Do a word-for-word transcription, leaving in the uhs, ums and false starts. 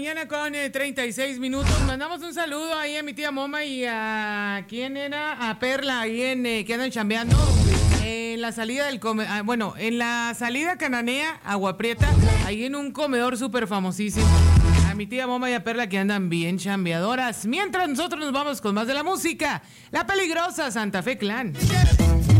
mañana con eh, treinta y seis minutos. Mandamos un saludo ahí a mi tía Moma y a... ¿Quién era? A Perla, ahí en... Eh, que andan chambeando. En la salida del... Come, ah, bueno, en la salida Cananea, Agua Prieta, ahí en un comedor súper famosísimo. A mi tía Moma y a Perla que andan bien chambeadoras. Mientras nosotros nos vamos con más de la música. La peligrosa Santa Fe Clan.